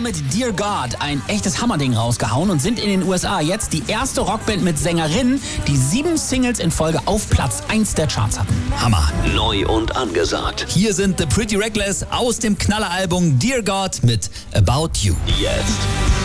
mit Dear God ein echtes Hammerding rausgehauen und sind in den USA jetzt die erste Rockband mit Sängerin, die 7 Singles in Folge auf Platz 1 der Charts hatten. Hammer. Neu und angesagt. Hier sind The Pretty Reckless aus dem Knalleralbum Dear God mit About You. Jetzt.